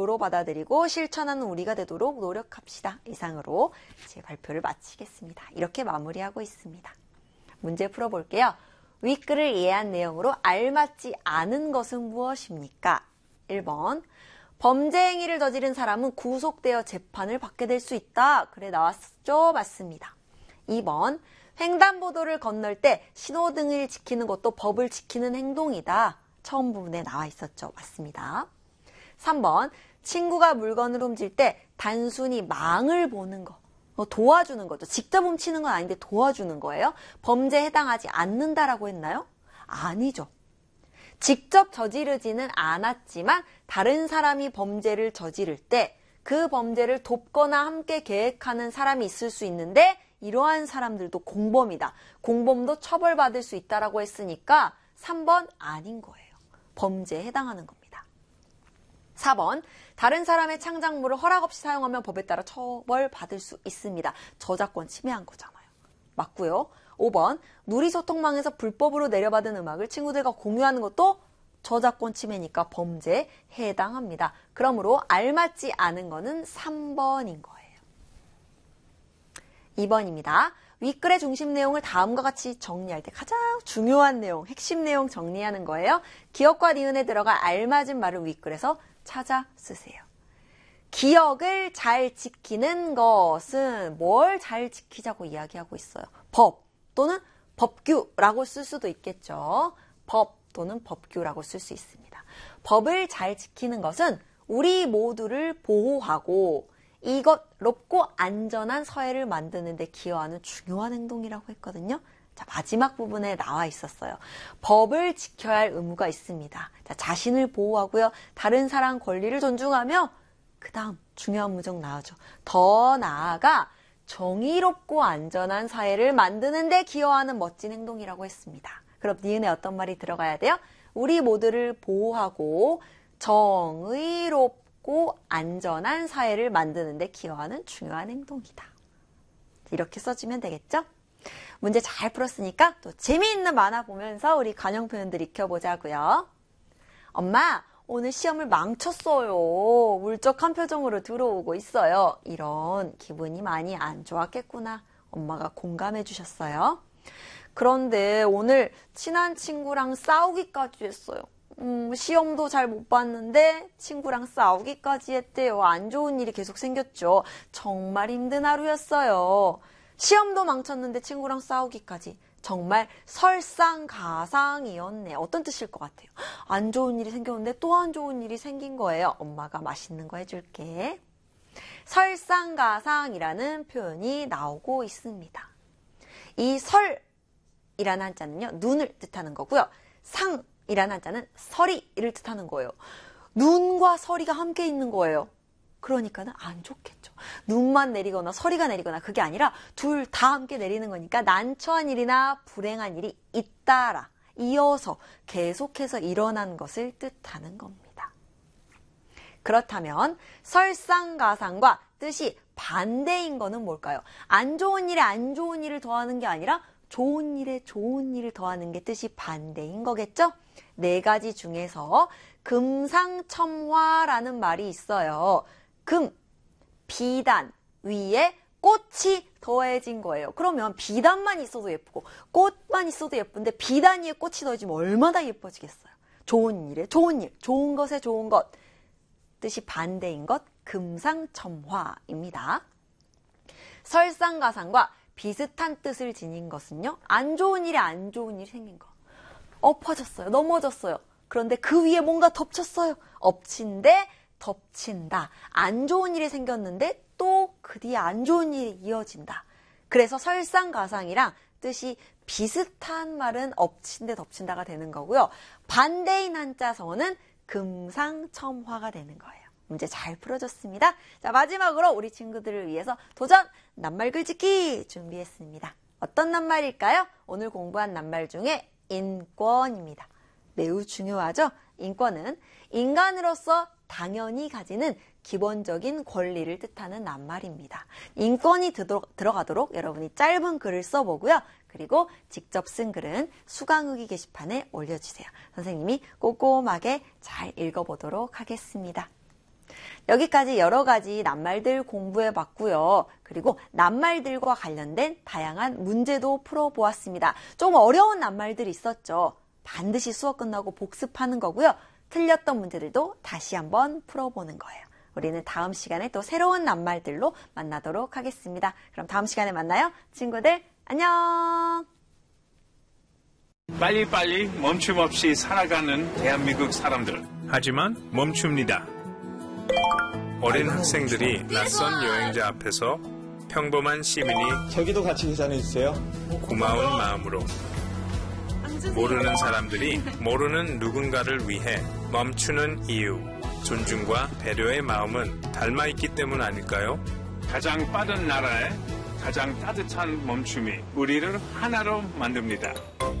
입으로 받아들이고 실천하는 우리가 되도록 노력합시다. 이상으로 제 발표를 마치겠습니다. 이렇게 마무리하고 있습니다. 문제 풀어볼게요. 윗글을 이해한 내용으로 알맞지 않은 것은 무엇입니까? 1번, 범죄 행위를 저지른 사람은 구속되어 재판을 받게 될 수 있다. 그래 나왔죠? 맞습니다. 2번, 횡단보도를 건널 때 신호등을 지키는 것도 법을 지키는 행동이다. 처음 부분에 나와 있었죠? 맞습니다. 3번, 친구가 물건을 훔칠 때 단순히 망을 보는 거, 도와주는 거죠. 직접 훔치는 건 아닌데 도와주는 거예요. 범죄에 해당하지 않는다라고 했나요? 아니죠. 직접 저지르지는 않았지만 다른 사람이 범죄를 저지를 때 그 범죄를 돕거나 함께 계획하는 사람이 있을 수 있는데 이러한 사람들도 공범이다. 공범도 처벌받을 수 있다라고 했으니까 3번 아닌 거예요. 범죄에 해당하는 겁니다. 4번, 다른 사람의 창작물을 허락 없이 사용하면 법에 따라 처벌받을 수 있습니다. 저작권 침해한 거잖아요. 맞고요. 5번, 누리소통망에서 불법으로 내려받은 음악을 친구들과 공유하는 것도 저작권 침해니까 범죄에 해당합니다. 그러므로 알맞지 않은 거는 3번인 거예요. 2번입니다. 윗글의 중심 내용을 다음과 같이 정리할 때 가장 중요한 내용, 핵심 내용 정리하는 거예요. 기억과 니은에 들어가 알맞은 말을 윗글에서 찾아 쓰세요. 기억을 잘 지키는 것은 뭘 잘 지키자고 이야기하고 있어요? 법 또는 법규라고 쓸 수도 있겠죠. 법 또는 법규라고 쓸 수 있습니다. 법을 잘 지키는 것은 우리 모두를 보호하고 이것롭고 안전한 사회를 만드는 데 기여하는 중요한 행동이라고 했거든요. 자, 마지막 부분에 나와 있었어요. 법을 지켜야 할 의무가 있습니다. 자, 자신을 보호하고요. 다른 사람 권리를 존중하며 그 다음 중요한 문장 나오죠. 더 나아가 정의롭고 안전한 사회를 만드는 데 기여하는 멋진 행동이라고 했습니다. 그럼 니은에 어떤 말이 들어가야 돼요? 우리 모두를 보호하고 정의롭고 안전한 사회를 만드는 데 기여하는 중요한 행동이다. 이렇게 써주면 되겠죠? 문제 잘 풀었으니까 또 재미있는 만화 보면서 우리 관용 표현들 익혀보자고요. 엄마, 오늘 시험을 망쳤어요. 울적한 표정으로 들어오고 있어요. 이런 기분이 많이 안 좋았겠구나. 엄마가 공감해 주셨어요. 그런데 오늘 친한 친구랑 싸우기까지 했어요. 시험도 잘 못 봤는데 친구랑 싸우기까지 했대요. 안 좋은 일이 계속 생겼죠. 정말 힘든 하루였어요. 시험도 망쳤는데 친구랑 싸우기까지. 정말 설상가상이었네. 어떤 뜻일 것 같아요? 안 좋은 일이 생겼는데 또 안 좋은 일이 생긴 거예요. 엄마가 맛있는 거 해줄게. 설상가상이라는 표현이 나오고 있습니다. 이 설이라는 한자는요, 눈을 뜻하는 거고요. 상이라는 한자는 서리를 뜻하는 거예요. 눈과 서리가 함께 있는 거예요. 그러니까는 안 좋겠죠. 눈만 내리거나 서리가 내리거나 그게 아니라 둘 다 함께 내리는 거니까 난처한 일이나 불행한 일이 잇따라 이어서 계속해서 일어난 것을 뜻하는 겁니다. 그렇다면 설상가상과 뜻이 반대인 거는 뭘까요? 안 좋은 일에 안 좋은 일을 더하는 게 아니라 좋은 일에 좋은 일을 더하는 게 뜻이 반대인 거겠죠? 네 가지 중에서 금상첨화라는 말이 있어요. 금, 비단 위에 꽃이 더해진 거예요. 그러면 비단만 있어도 예쁘고 꽃만 있어도 예쁜데 비단 위에 꽃이 더해지면 얼마나 예뻐지겠어요. 좋은 일에 좋은 일, 좋은 것에 좋은 것. 뜻이 반대인 것, 금상첨화입니다. 설상가상과 비슷한 뜻을 지닌 것은요. 안 좋은 일에 안 좋은 일이 생긴 거. 엎어졌어요. 넘어졌어요. 그런데 그 위에 뭔가 덮쳤어요. 엎친데 덮친다. 안 좋은 일이 생겼는데 또 그 뒤에 안 좋은 일이 이어진다. 그래서 설상가상이랑 뜻이 비슷한 말은 엎친데 덮친다가 되는 거고요. 반대인 한자성어는 금상첨화가 되는 거예요. 문제 잘 풀어줬습니다. 자, 마지막으로 우리 친구들을 위해서 도전 낱말 글짓기 준비했습니다. 어떤 낱말일까요? 오늘 공부한 낱말 중에 인권입니다. 매우 중요하죠? 인권은 인간으로서 당연히 가지는 기본적인 권리를 뜻하는 낱말입니다. 인권이 들어가도록 여러분이 짧은 글을 써보고요. 그리고 직접 쓴 글은 수강후기 게시판에 올려주세요. 선생님이 꼼꼼하게 잘 읽어보도록 하겠습니다. 여기까지 여러 가지 낱말들 공부해 봤고요. 그리고 낱말들과 관련된 다양한 문제도 풀어보았습니다. 좀 어려운 낱말들이 있었죠. 반드시 수업 끝나고 복습하는 거고요. 틀렸던 문제들도 다시 한번 풀어보는 거예요. 우리는 다음 시간에 또 새로운 낱말들로 만나도록 하겠습니다. 그럼 다음 시간에 만나요. 친구들 안녕. 빨리빨리 멈춤 없이 살아가는 대한민국 사람들. 하지만 멈춥니다. 어린 학생들이 낯선 여행자 앞에서 평범한 시민이 저기도 같이 계산해주세요. 고마운 마음으로 모르는 사람들이 모르는 누군가를 위해 멈추는 이유, 존중과 배려의 마음은 닮아있기 때문 아닐까요? 가장 빠른 나라에 가장 따뜻한 멈춤이 우리를 하나로 만듭니다.